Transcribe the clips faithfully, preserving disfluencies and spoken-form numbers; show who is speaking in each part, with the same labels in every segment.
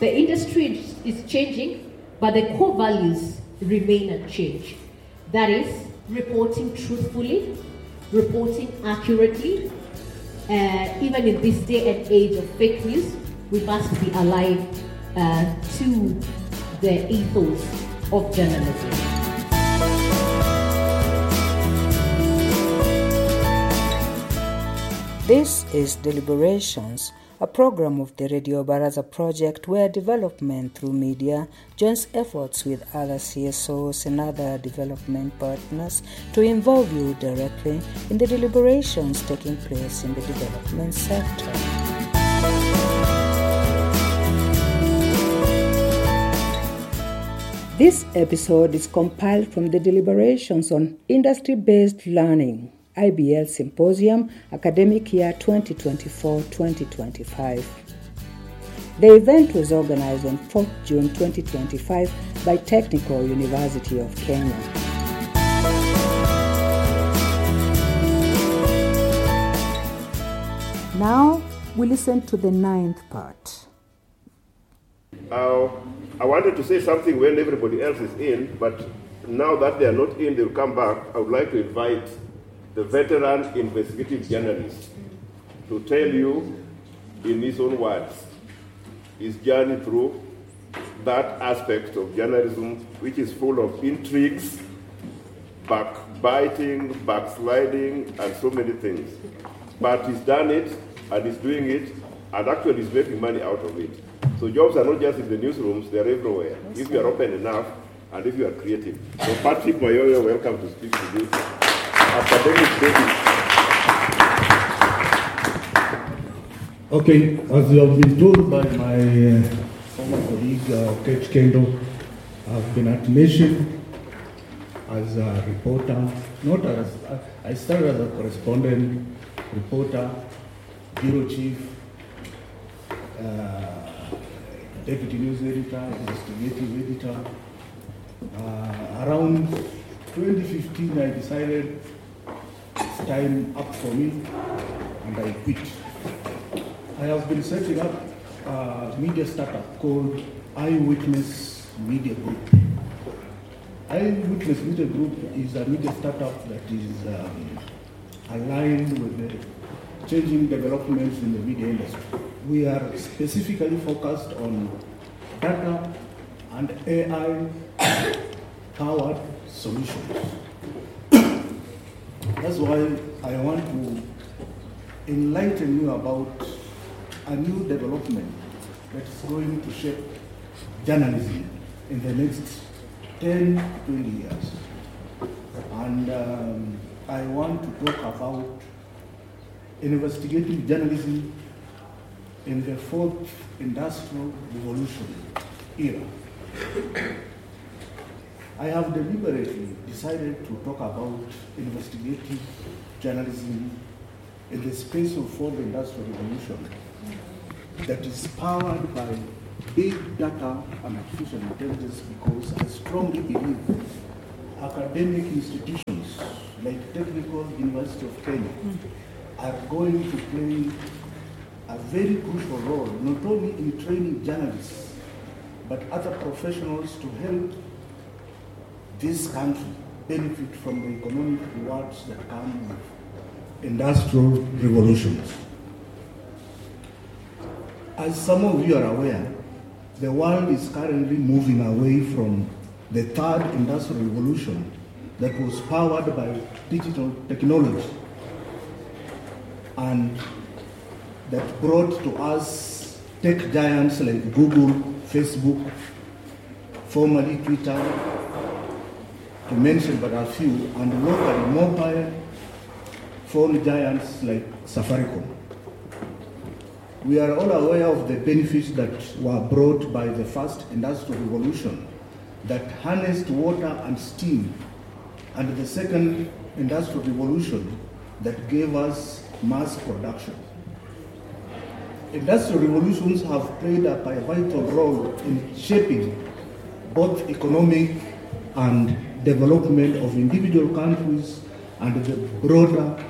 Speaker 1: The industry is changing, but the core values remain unchanged. That is, reporting truthfully, reporting accurately. Uh, even in this day and age of fake news, we must be alive uh, to the ethos of journalism.
Speaker 2: This is Deliberations, a program of the Radio Baraza project where development through media joins efforts with other C S Os and other development partners to involve you directly in the deliberations taking place in the development sector. This episode is compiled from the deliberations on industry-based learning, I B L Symposium, Academic Year twenty twenty-four twenty twenty-five. The event was organized on fourth of June twenty twenty-five by Technical University of Kenya. Now, we listen to the ninth part.
Speaker 3: Uh, I wanted to say something when everybody else is in, but now that they are not in, they'll come back. I would like to invite the veteran investigative journalist to tell you in his own words his journey through that aspect of journalism which is full of intrigues, backbiting, backsliding, and so many things. But he's done it, and he's doing it, and actually he's making money out of it. So jobs are not just in the newsrooms, they're everywhere, if you are open enough and if you are creative. So Patrick Mayoyo, welcome to speak to you. Academic baby.
Speaker 4: Okay, as you have been told by my uh, former colleague, uh, Kate Kendo, I've been at Nation as a reporter, not as, uh, I started as a correspondent, reporter, bureau chief, uh, deputy news editor, investigative editor. Uh, around twenty fifteen, I decided it's time up for me, and I quit. I have been setting up a media startup called Eyewitness Media Group. Eyewitness Media Group is a media startup that is um, aligned with the changing developments in the media industry. We are specifically focused on data and A I-powered solutions. That's why I want to enlighten you about a new development that is going to shape journalism in the next ten to twenty years. And um, I want to talk about investigative journalism in the fourth industrial revolution era. I have deliberately decided to talk about investigative journalism in the space of fourth industrial revolution that is powered by big data and artificial intelligence, because I strongly believe academic institutions like Technical University of Kenya are going to play a very crucial role, not only in training journalists, but other professionals to help this country benefit from the economic rewards that come with industrial revolutions. As some of you are aware, the world is currently moving away from the third industrial revolution that was powered by digital technology and that brought to us tech giants like Google, Facebook, formerly Twitter, to mention but a few, and locally mobile phone giants like Safaricom. We are all aware of the benefits that were brought by the first industrial revolution that harnessed water and steam, and the second industrial revolution that gave us mass production. Industrial revolutions have played a pivotal role in shaping both economic and development of individual countries and the broader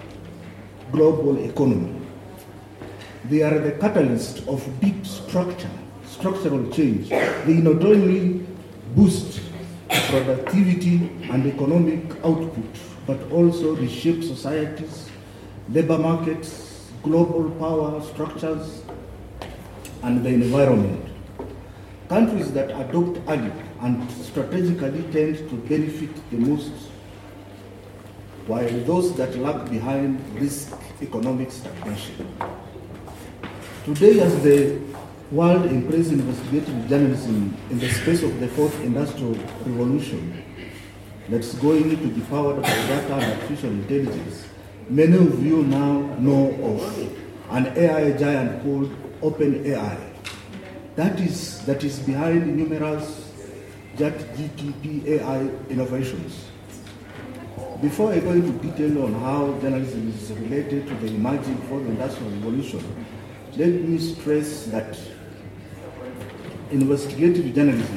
Speaker 4: global economy. They are the catalyst of deep structure, structural change. They not only boost productivity and economic output, but also reshape societies, labor markets, global power structures, and the environment. Countries that adopt early and strategically tend to benefit the most, while those that lag behind risk economic stagnation. Today, as the world embraces investigative journalism in the space of the fourth industrial revolution that's going to be powered by data and artificial intelligence, many of you now know of an A I giant called OpenAI. That is, that is behind numerous ChatGPT A I innovations. Before I go into detail on how journalism is related to the emerging fourth industrial revolution, let me stress that investigative journalism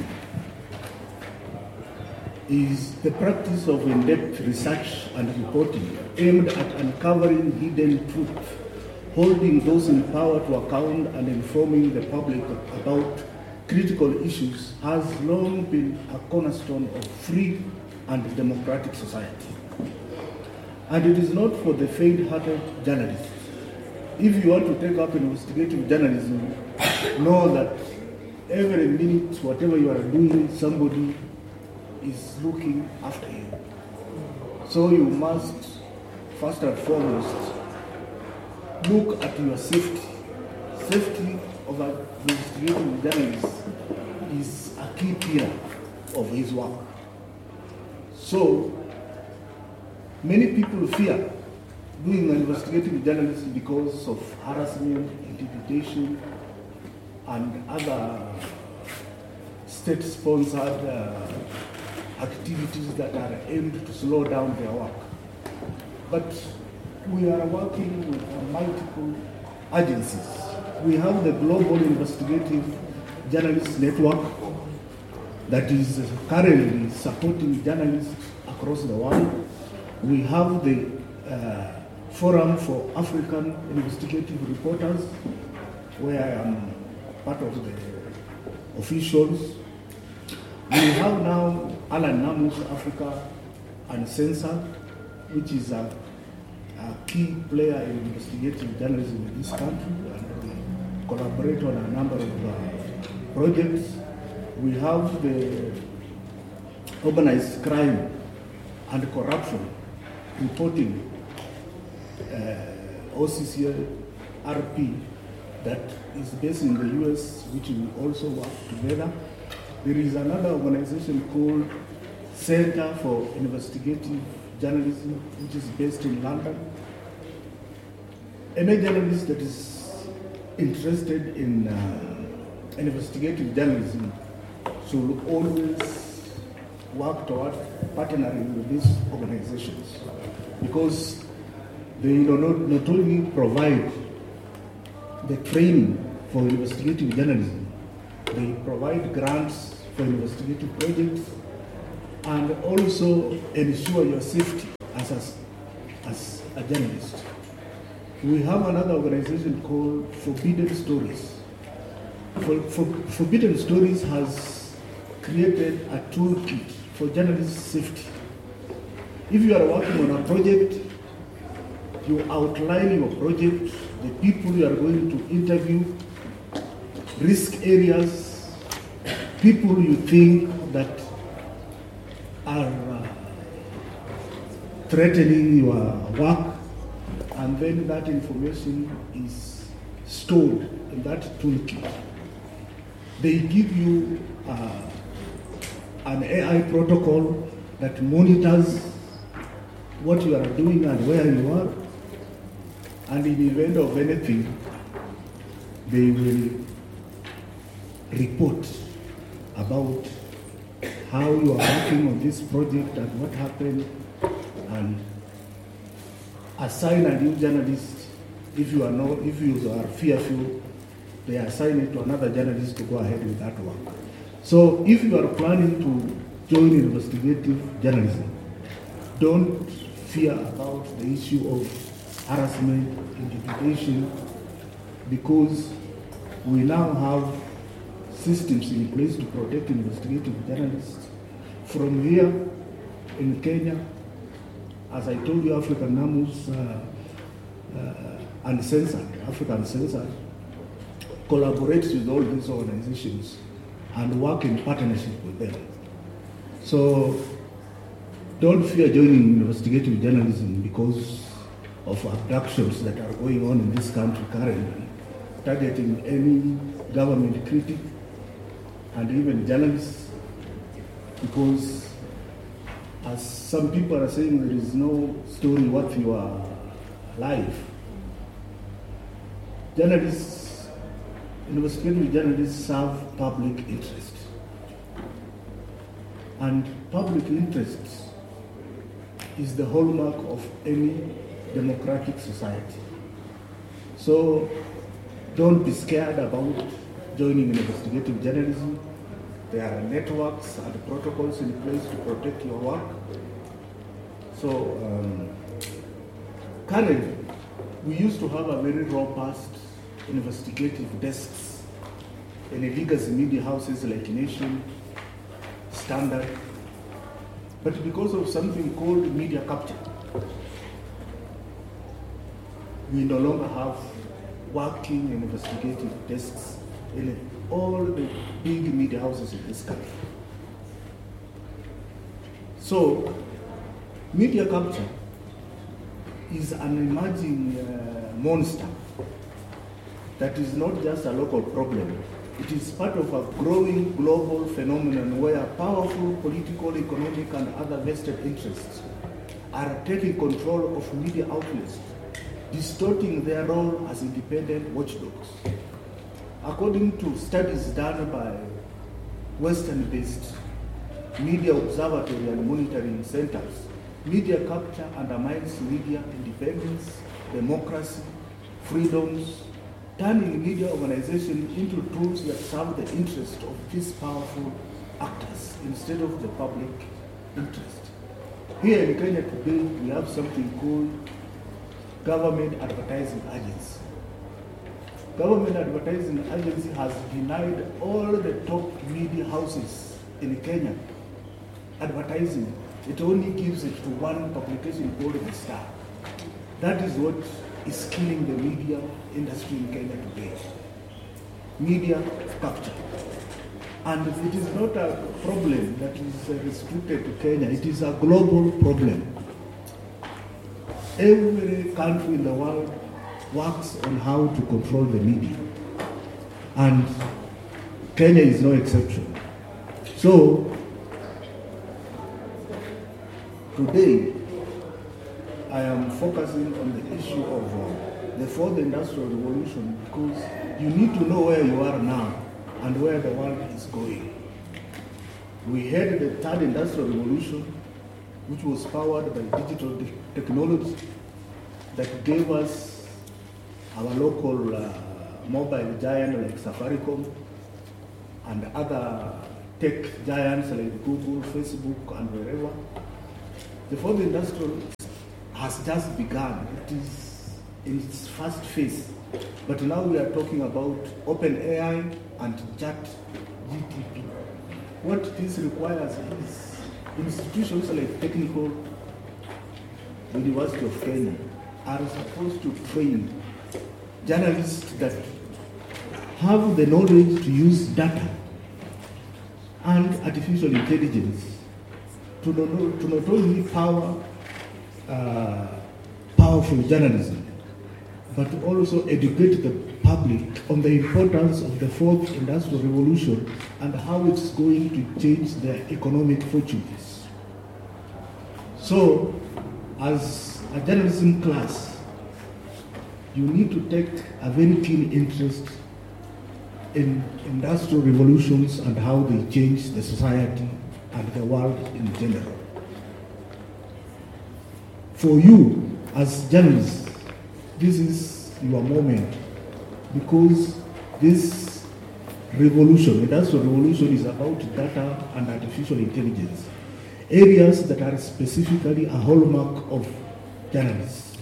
Speaker 4: is the practice of in-depth research and reporting aimed at uncovering hidden truth, holding those in power to account and informing the public about critical issues has long been a cornerstone of free and democratic society. And it is not for the faint-hearted journalists. If you want to take up investigative journalism, know that every minute, whatever you are doing, somebody is looking after you. So you must, first and foremost, look at your safety. Safety of an investigative journalist is a key pillar of his work. So, many people fear doing investigative journalism because of harassment, intimidation, and other state-sponsored uh, activities that are aimed to slow down their work. But we are working with multiple agencies. We have the Global Investigative Journalists Network that is currently supporting journalists across the world. We have the uh, Forum for African Investigative Reporters, where I am part of the officials. We have now Alan Namus Africa and Censor, which is a, a key player in investigative journalism in this country, and we collaborate on a number of uh, projects. We have the organized crime and corruption reporting, uh, O C C R P, that is based in the U S, which we also work together. There is another organization called Center for Investigative Journalism, which is based in London. Any journalist that is interested in uh, investigative journalism should always work toward partnering with these organizations, because they not, not only provide the training for investigative journalism, they provide grants for investigative projects and also ensure your safety as a, as a journalist. We have another organization called Forbidden Stories. For, for, Forbidden Stories has created a toolkit for journalist safety. If you are working on a project, you outline your project, the people you are going to interview, risk areas, people you think that are uh, threatening your work, and then that information is stored in that toolkit. They give you uh, an A I protocol that monitors what you are doing and where you are, and in the event of anything, they will report about how you are working on this project and what happened, and assign a new journalist. If you are not, if you are fearful, they assign it to another journalist to go ahead with that work. So if you are planning to join investigative journalism, don't fear about the issue of harassment, intimidation, because we now have systems in place to protect investigative journalists. From here in Kenya, as I told you, African NAMUs uh, uh, Uncensored, Africa Uncensored, collaborates with all these organizations and work in partnership with them. So don't fear joining investigative journalism because of abductions that are going on in this country currently, targeting any government critic and even journalists, because as some people are saying, there is no story worth your life. Journalists, investigative journalists serve public interest. And public interest is the hallmark of any democratic society. So don't be scared about joining investigative journalism. There are networks and protocols in place to protect your work. So um, currently, we used to have a very robust investigative desks in the legacy media houses like Nation, Standard, but because of something called media capture, we no longer have working investigative desks in all the big media houses in this country. So, media capture is an emerging uh, monster that is not just a local problem. It is part of a growing global phenomenon where powerful political, economic, and other vested interests are taking control of media outlets, distorting their role as independent watchdogs. According to studies done by Western-based media observatory and monitoring centers, media capture undermines media independence, democracy, freedoms, turning media organizations into tools that serve the interest of these powerful actors instead of the public interest. Here in Kenya today, we have something called Government Advertising Agency. Government Advertising Agency has denied all the top media houses in Kenya advertising. It only gives it to one publication called The Star. That is what is killing the media industry in Kenya today. Media capture. And it is not a problem that is restricted to Kenya, it is a global problem. Every country in the world works on how to control the media. And Kenya is no exception. So, today, I am focusing on the issue of uh, the fourth industrial revolution because you need to know where you are now and where the world is going. We had the third industrial revolution, which was powered by digital technology that gave us our local uh, mobile giant like Safaricom and other tech giants like Google, Facebook, and wherever. The fourth industrial has just begun. It is in its first phase. But now we are talking about OpenAI and ChatGPT. What this requires is institutions like Technical University of Kenya are supposed to train journalists that have the knowledge to use data and artificial intelligence to not, to not only power uh, powerful journalism, but to also educate the public on the importance of the fourth industrial revolution and how it's going to change their economic fortunes. So, as a journalism class, you need to take a very keen interest in industrial revolutions and how they change the society and the world in general. For you, as journalists, this is your moment because this revolution, industrial revolution, is about data and artificial intelligence, areas that are specifically a hallmark of journalists.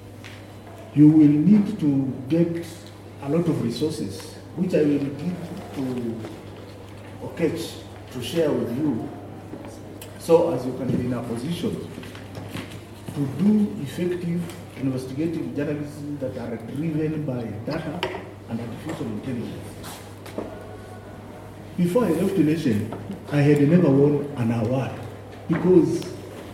Speaker 4: You will need to get a lot of resources, which I will give to Okech to share with you, so as you can be in a position to do effective investigative journalism that are driven by data and artificial intelligence. Before I left the nation, I had never won an award because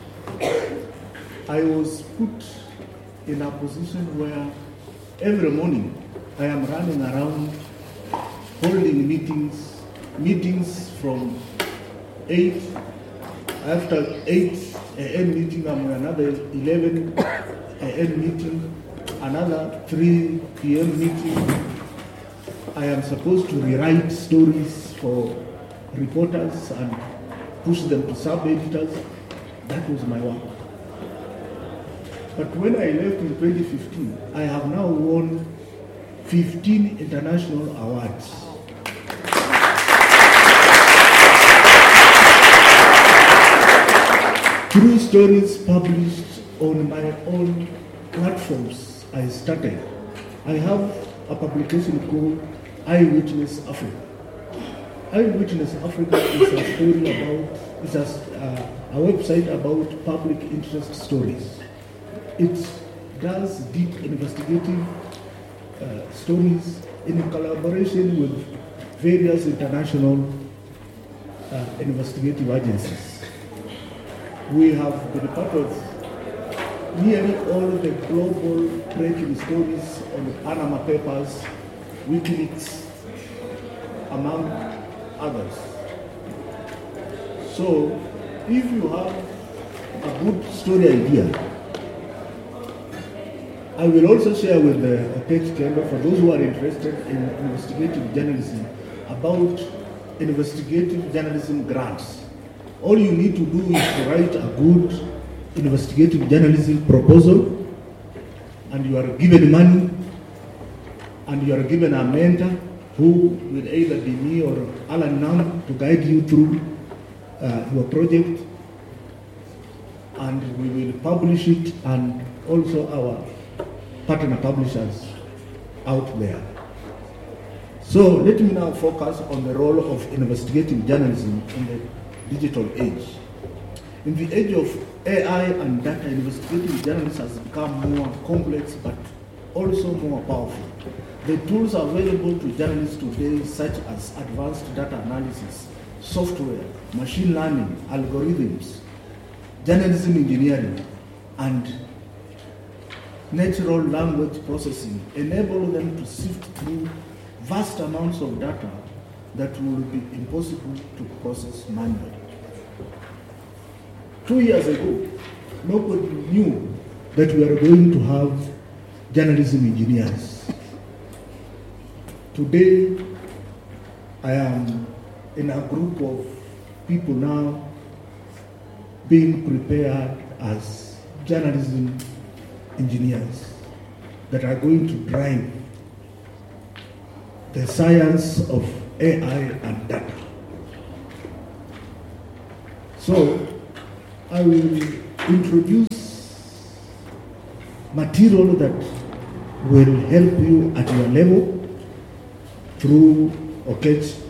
Speaker 4: I was put in a position where every morning I am running around holding meetings, meetings from eight, after eight a m meeting, I'm on another eleven a m meeting, another three p m meeting. I am supposed to rewrite stories for reporters and push them to sub-editors. That was my work. But when I left in twenty fifteen, I have now won fifteen international awards. Through stories published on my own platforms I started. I have a publication called Eyewitness Africa. Eyewitness Africa is a story about, it's a, uh, a website about public interest stories. It does deep investigative uh, stories in collaboration with various international uh, investigative agencies. We have been part of nearly all the global breaking stories on the Panama Papers, WikiLeaks, among others. So, if you have a good story idea, I will also share with the Okech Chamber, for those who are interested in investigative journalism, about investigative journalism grants. All you need to do is to write a good investigative journalism proposal, and you are given money, and you are given a mentor who will either be me or Alan Nam to guide you through uh, your project, and we will publish it, and also our partner publishers out there. So let me now focus on the role of investigative journalism in the digital age. In the age of A I and data, investigative journalism has become more complex but also more powerful. The tools available to journalists today, such as advanced data analysis, software, machine learning, algorithms, journalism engineering, and natural language processing, enable them to sift through vast amounts of data that will be impossible to process manually. Two years ago, nobody knew that we are going to have journalism engineers. Today, I am in a group of people now being prepared as journalism engineers that are going to drive the science of A I and data. So, I will introduce material that will help you at your level through Okech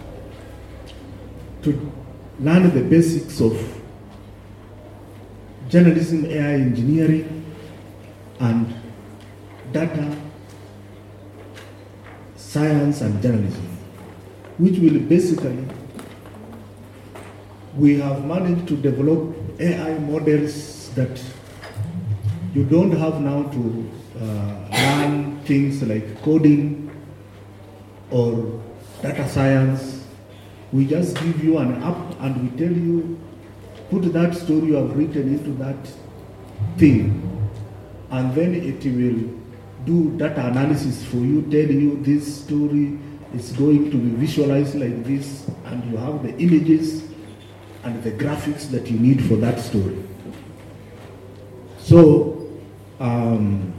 Speaker 4: to learn the basics of journalism, A I engineering, and data science and journalism, which will basically, we have managed to develop A I models that you don't have now to uh, learn things like coding or data science. We just give you an app and we tell you, put that story you have written into that thing, and then it will do data analysis for you, tell you this story is going to be visualized like this, and you have the images and the graphics that you need for that story. So, um,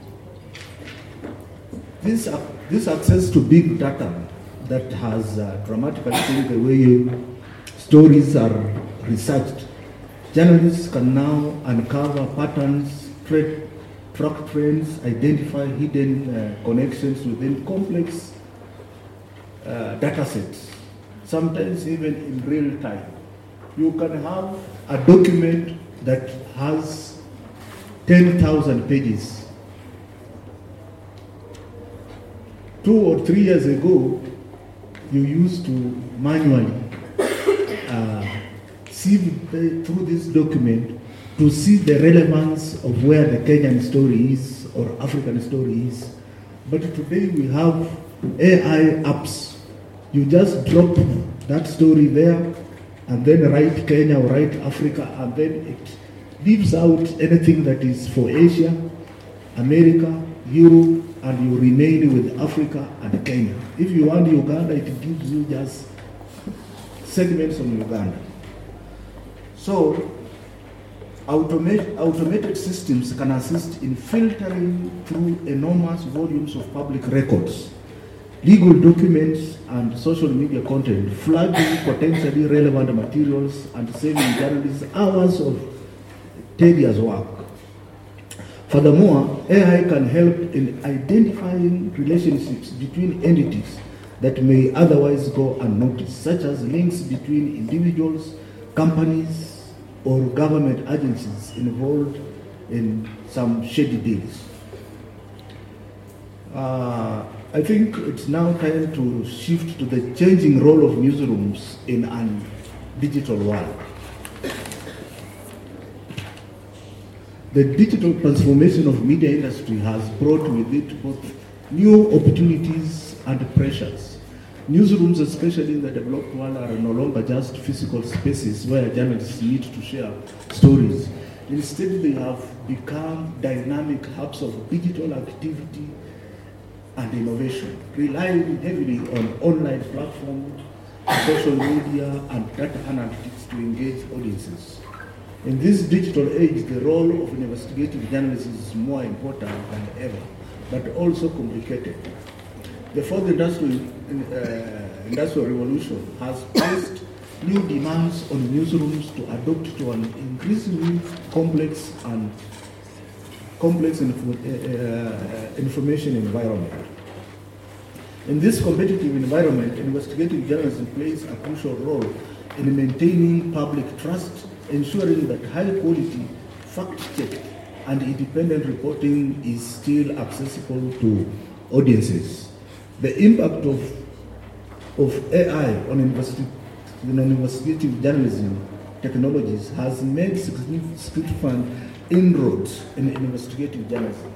Speaker 4: this, uh, this access to big data that has uh, dramatically changed the way you, stories are researched. Journalists can now uncover patterns, track track trends, identify hidden uh, connections within complex uh, data sets, sometimes even in real time. You can have a document that has ten thousand pages. Two or three years ago, you used to manually uh, sieve through this document to see the relevance of where the Kenyan story is or African story is. But today we have A I apps. You just drop that story there and then write Kenya or write Africa, and then it leaves out anything that is for Asia, America, Europe, and you remain with Africa and Kenya. If you want Uganda, it gives you just segments on Uganda. So, automate, automated systems can assist in filtering through enormous volumes of public records, legal documents, and social media content, flagging potentially relevant materials and saving journalists hours of tedious work. Furthermore, A I can help in identifying relationships between entities that may otherwise go unnoticed, such as links between individuals, companies, or government agencies involved in some shady deals. Uh, I think it's now time to shift to the changing role of newsrooms in a digital world. The digital transformation of media industry has brought with it both new opportunities and pressures. Newsrooms, especially in the developed world, are no longer just physical spaces where journalists meet to share stories. Instead, they have become dynamic hubs of digital activity and innovation, relying heavily on online platforms, social media, and data analytics to engage audiences. In this digital age, the role of investigative journalism is more important than ever, but also complicated. The fourth industrial, uh, industrial revolution has placed new demands on newsrooms to adapt to an increasingly complex and complex info, uh, information environment. In this competitive environment, investigative journalism plays a crucial role in maintaining public trust, ensuring that high-quality, fact-checked, and independent reporting is still accessible to audiences. The impact of, of A I on, investi- on investigative journalism technologies has made significant inroads in investigative journalism.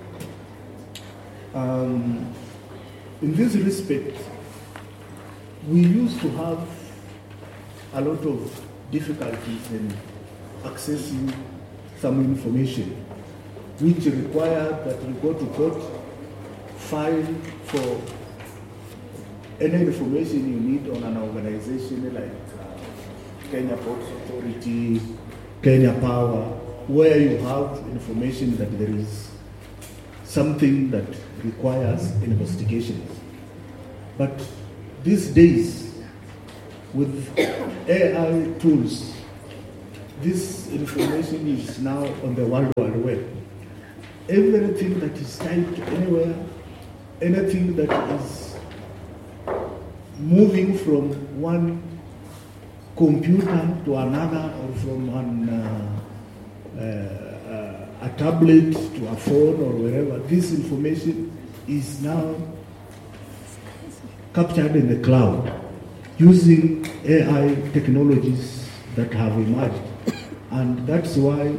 Speaker 4: Um, in this respect, we used to have a lot of difficulties in accessing some information, which required that you go to court, file for any information you need on an organization like uh, Kenya Ports Authority, Kenya Power, where you have information that there is something that requires investigations. But these days, with A I tools, this information is now on the World Wide Web. Everything that is typed anywhere, anything that is moving from one computer to another, or from one, uh, uh, a tablet to a phone or wherever, this information is now captured in the cloud using A I technologies that have emerged. And that's why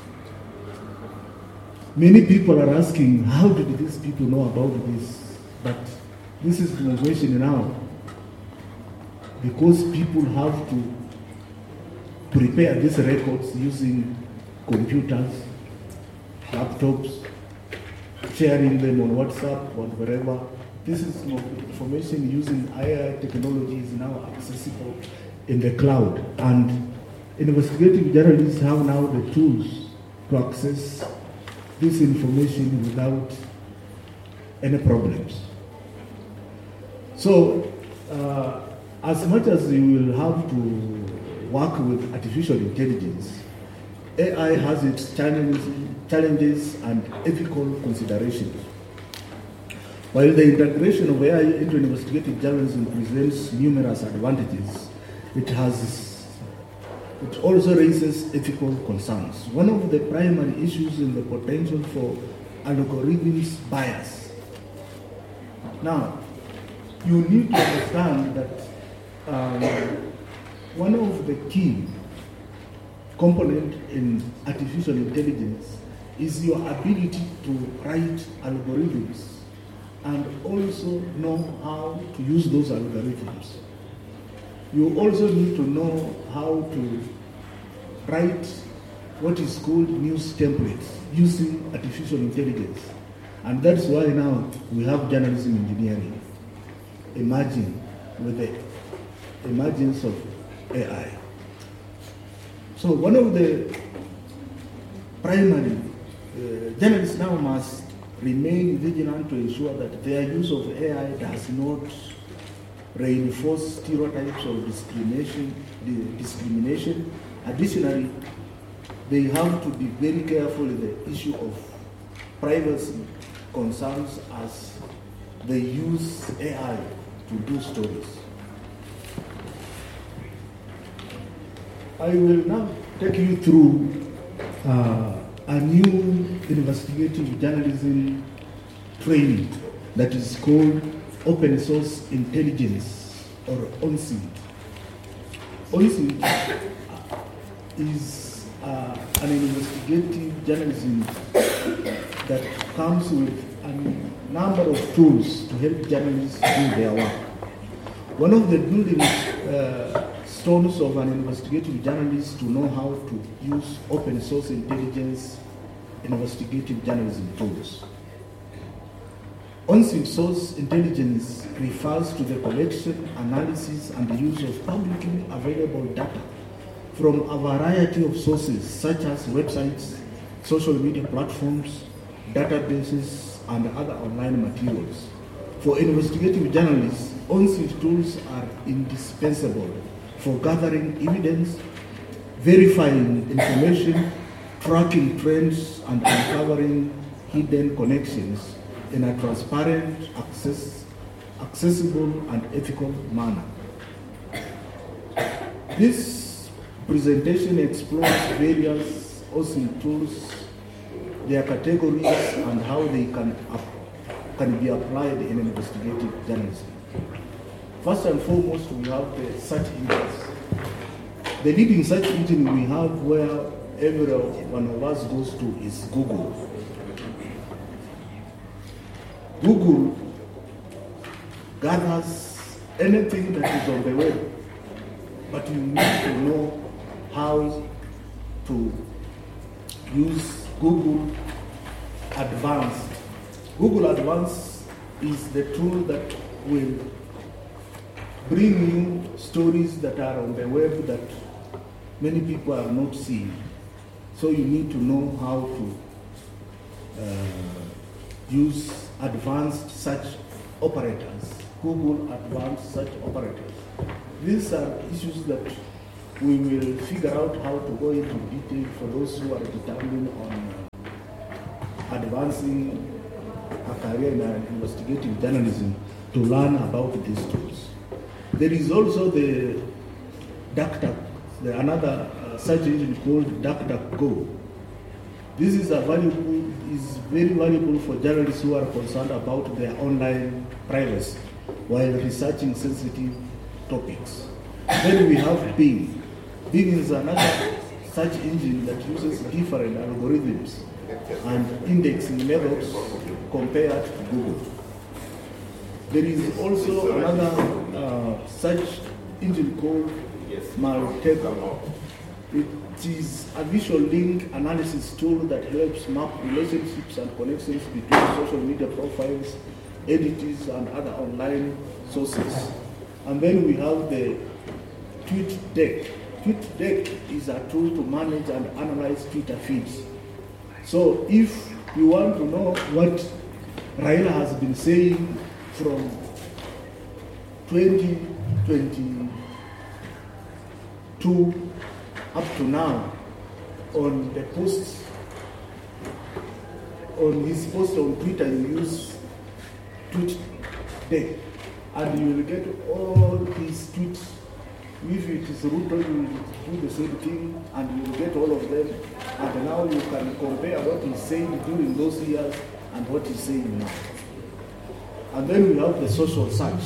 Speaker 4: many people are asking, how did these people know about this? But this is innovation now, because people have to prepare these records using computers, laptops, sharing them on WhatsApp or wherever. This is information using A I technology is now accessible in the cloud, and investigative journalists have now the tools to access this information without any problems. So, uh, as much as you will have to work with artificial intelligence, A I has its challenges, challenges and ethical considerations. While the integration of A I into investigative journalism presents numerous advantages, it has it also raises ethical concerns. One of the primary issues is the potential for algorithms bias. Now, you need to understand that um, one of the key components in artificial intelligence is your ability to write algorithms and also know how to use those algorithms. You also need to know how to write what is called news templates using artificial intelligence. And that's why now we have journalism engineering emerging with the emergence of A I. So one of the primary uh, journalists now must remain vigilant to ensure that their use of A I does not reinforce stereotypes or discrimination. discrimination. Additionally, they have to be very careful with the issue of privacy concerns as they use A I to do stories. I will now take you through uh, a new investigative journalism training that is called Open Source Intelligence, or ONSINT. ONSINT is uh, an investigative journalism that comes with a number of tools to help journalists do their work. One of the building uh, stones of an investigative journalist to know how to use open source intelligence investigative journalism tools. Open source intelligence refers to the collection, analysis, and use of publicly available data from a variety of sources such as websites, social media platforms, databases, and other online materials. For investigative journalists, ONSINT tools are indispensable for gathering evidence, verifying information, tracking trends, and uncovering hidden connections in a transparent, access, accessible, and ethical manner. This presentation explores various ONSINT tools, their categories, and how they can, can be applied in investigative journalism. First and foremost, we have the search engines. The leading search engine we have where every one of us goes to is Google. Google gathers anything that is on the web, but you need to know how to use Google Advanced. Google Advanced is the tool that will bring you stories that are on the web that many people are not seeing. So you need to know how to uh, use advanced search operators, Google advanced search operators. These are issues that we will figure out how to go into detail for those who are determined on uh, advancing a career in investigative journalism to learn about these tools. There is also the DuckDuck, the another uh, search engine called DuckDuckGo. This is a valuable, is very valuable for journalists who are concerned about their online privacy while researching sensitive topics. Then we have Bing. Bing is another search engine that uses different algorithms and indexing methods compared to Google. There is also another uh, search engine called Marteka. It is a visual link analysis tool that helps map relationships and connections between social media profiles, entities, and other online sources. And then we have the TweetDeck. TweetDeck is a tool to manage and analyze Twitter feeds. So if you want to know what Raila has been saying from twenty twenty-two up to now on the posts, on his post on Twitter, you use tweet deck, and you will get all these tweets. If it is Ruto, you will do the same thing, and you will get all of them. And now you can compare what he's saying during those years and what he's saying now. And then we have the social search.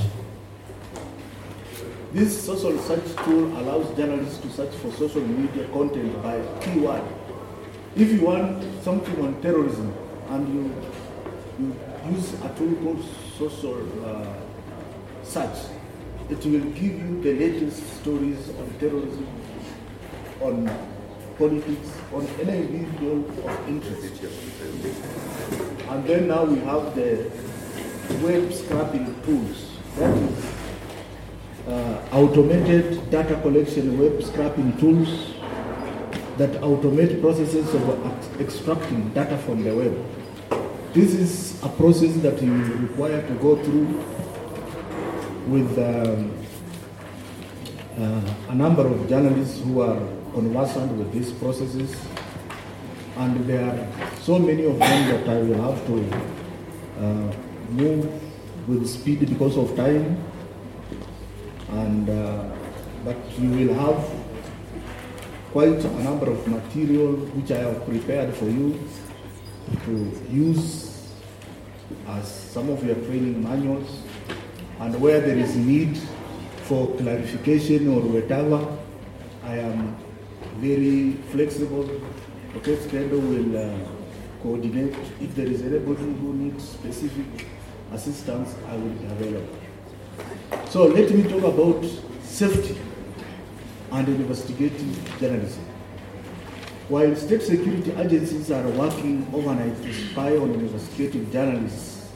Speaker 4: This social search tool allows journalists to search for social media content by keyword. If you want something on terrorism and you, you use a tool called social uh, search, it will give you the latest stories on terrorism, on politics, on any individual of interest. And then now we have the web scraping tools. That is uh, automated data collection web scraping tools that automate processes of ex- extracting data from the web. This is a process that you require to go through with um, uh, a number of journalists who are conversant with these processes, and there are so many of them that I will have to uh, move with speed because of time, and uh, but you will have quite a number of material which I have prepared for you to use as some of your training manuals, and where there is need for clarification or whatever, I am very flexible. Okay, Skendo will uh, coordinate. If there is anybody who needs specific assistance, I will be available. So let me talk about safety and investigative journalism. While state security agencies are working overnight to spy on investigative journalists,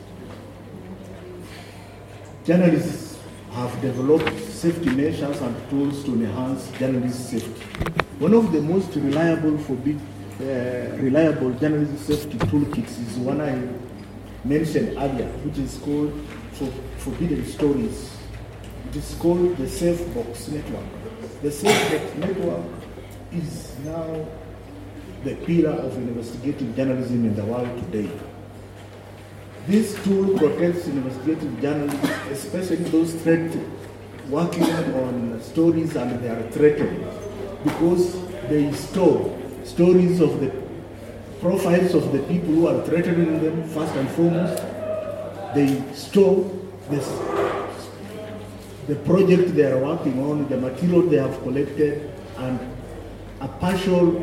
Speaker 4: journalists have developed safety measures and tools to enhance journalist safety. One of the most reliable forbid, uh, reliable journalist safety toolkits is one I mentioned earlier, which is called for, Forbidden Stories. It is called the SafeBox Network. The SafeBox Network is now the pillar of investigative journalism in the world today. This tool protects investigative journalists, especially those threatened, working on stories and they are threatened, because they store stories of the profiles of the people who are threatening them first and foremost. They store this, the project they are working on, the material they have collected, and a partial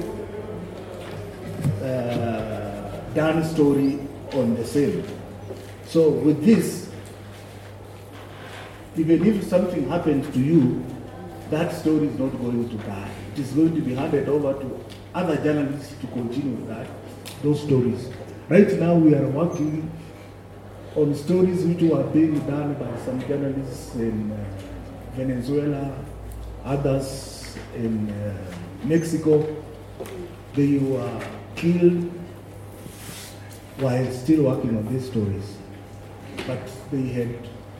Speaker 4: uh, done story on the same. So with this, even if something happens to you, that story is not going to die. It is going to be handed over to other journalists to continue that, those stories. Right now we are working on stories which were being done by some journalists in uh, Venezuela, others in uh, Mexico. They were killed while still working on these stories. But they had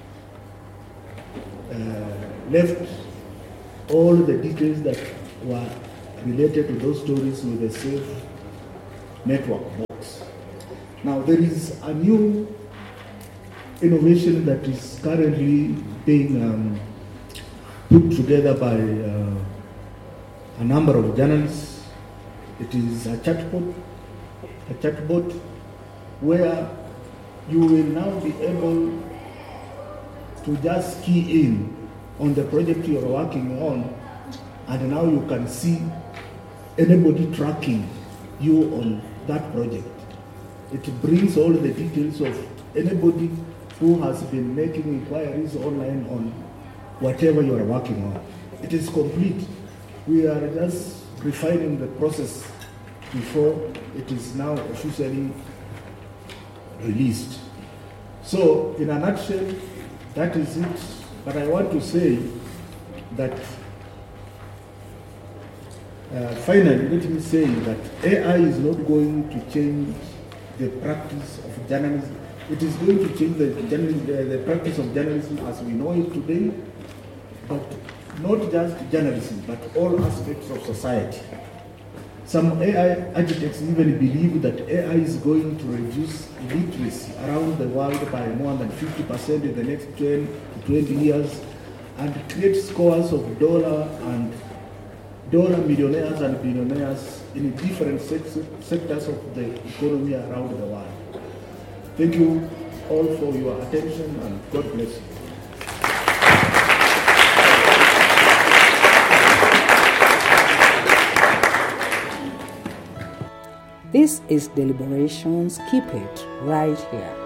Speaker 4: uh, left all the details that were related to those stories with a safe network box. Now there is a new innovation that is currently being um, put together by uh, a number of journalists. It is a chatbot, a chatbot where you will now be able to just key in on the project you are working on, and now you can see anybody tracking you on that project. It brings all the details of anybody who has been making inquiries online on whatever you are working on. It is complete. We are just refining the process before it is now officially released. So, in a nutshell, that is it. But I want to say that uh, finally, let me say that A I is not going to change the practice of journalism. It is going to change the, the practice of journalism as we know it today, but not just journalism, but all aspects of society. Some A I architects even believe that A I is going to reduce literacy around the world by more than fifty percent in the next ten to twenty years and create scores of dollar and dollar millionaires and billionaires in different sex- sectors of the economy around the world. Thank you all for your attention and God bless you.
Speaker 2: This is Deliberations. Keep it right here.